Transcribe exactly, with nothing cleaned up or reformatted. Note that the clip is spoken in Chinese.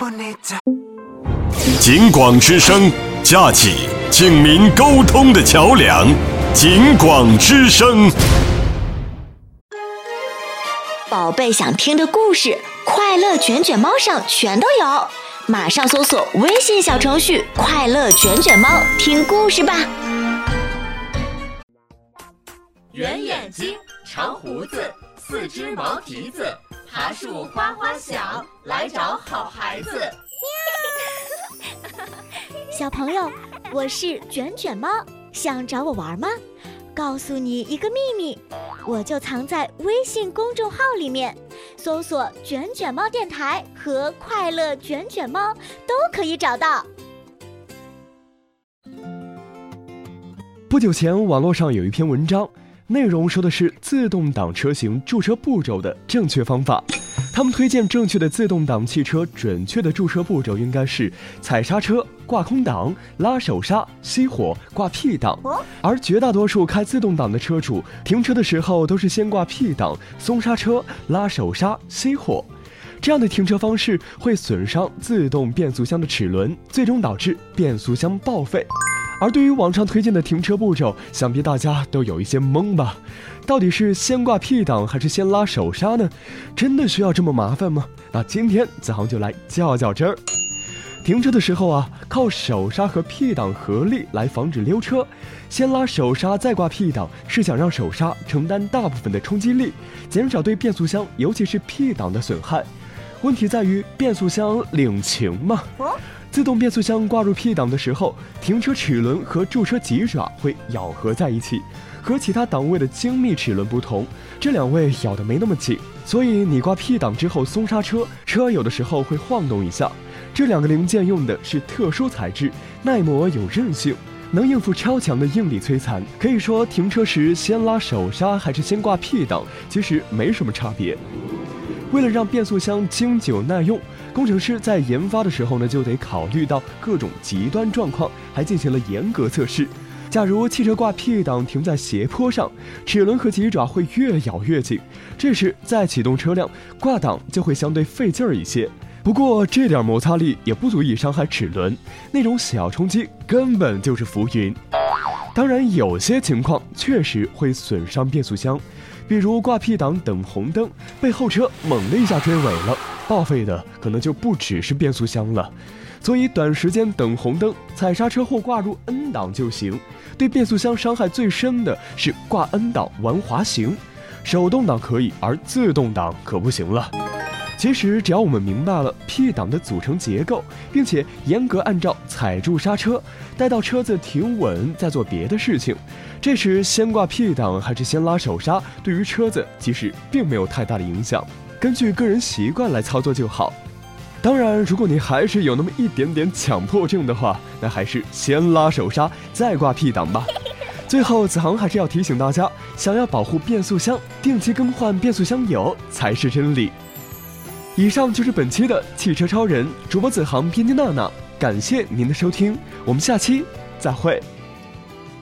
警广之声，架起警民沟通的桥梁。警广之声， 宝贝想听的故事，快乐卷卷猫上全都有，马上搜索微信小程序“快乐卷卷猫”，听故事吧。 圆眼睛，长胡子，四只毛蹄子，爬树哗哗响，来找好孩子。 小朋友，我是卷卷猫，想找我玩吗？告诉你一个秘密，我就藏在微信公众号里面，搜索卷卷猫电台和快乐卷卷猫都可以找到。 不久前网络上有一篇文章，内容说的是自动挡车型驻车步骤的正确方法。他们推荐正确的自动挡汽车准确的驻车步骤应该是踩刹车、挂空挡、拉手刹、熄火、挂 P 档。而绝大多数开自动挡的车主停车的时候都是先挂 P 档、松刹车、拉手刹、熄火。这样的停车方式会损伤自动变速箱的齿轮，最终导致变速箱报废。而对于网上推荐的停车步骤，想必大家都有一些懵吧？到底是先挂 P 档还是先拉手刹呢？真的需要这么麻烦吗？那今天子航就来较较真儿。停车的时候啊，靠手刹和 P 档合力来防止溜车。先拉手刹再挂 P 档，是想让手刹承担大部分的冲击力，减少对变速箱尤其是 P 档的损害。问题在于变速箱领情嘛。自动变速箱挂入 P 档的时候，停车齿轮和驻车急爪会咬合在一起，和其他档位的精密齿轮不同，这两位咬得没那么紧，所以你挂 P 档之后松刹车，车有的时候会晃动一下。这两个零件用的是特殊材质，耐磨有韧性，能应付超强的应力摧残。可以说停车时先拉手刹还是先挂 P 档，其实没什么差别。为了让变速箱经久耐用，工程师在研发的时候呢，就得考虑到各种极端状况，还进行了严格测试。假如汽车挂 P 档停在斜坡上，齿轮和棘爪会越咬越紧，这时再启动车辆，挂档就会相对费劲儿一些。不过这点摩擦力也不足以伤害齿轮，那种小冲击根本就是浮云。当然有些情况确实会损伤变速箱，比如挂 P 档等红灯，被后车猛的一下追尾了，报废的可能就不只是变速箱了。所以短时间等红灯，踩刹车或挂入 N 档就行。对变速箱伤害最深的是挂 N 档玩滑行，手动挡可以，而自动挡可不行了。其实只要我们明白了 P 档的组成结构，并且严格按照踩住刹车，待到车子停稳再做别的事情，这时先挂 P 档还是先拉手刹，对于车子其实并没有太大的影响，根据个人习惯来操作就好。当然如果你还是有那么一点点强迫症的话，那还是先拉手刹再挂 P 档吧。最后子航还是要提醒大家，想要保护变速箱，定期更换变速箱油才是真理。以上就是本期的汽车超人，主播子航，编辑娜娜，感谢您的收听，我们下期再会。